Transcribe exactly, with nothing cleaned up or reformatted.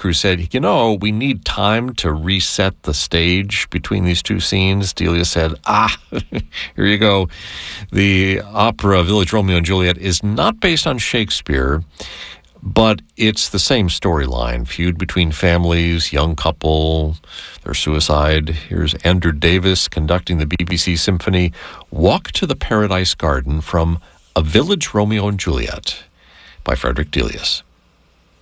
crew said, you know, we need time to reset the stage between these two scenes. Delia said, ah, here you go. The opera Village Romeo and Juliet is not based on Shakespeare, but it's the same storyline. Feud between families, young couple, their suicide. Here's Andrew Davis conducting the B B C Symphony Walk to the Paradise Garden from A Village Romeo and Juliet by Frederick Delius.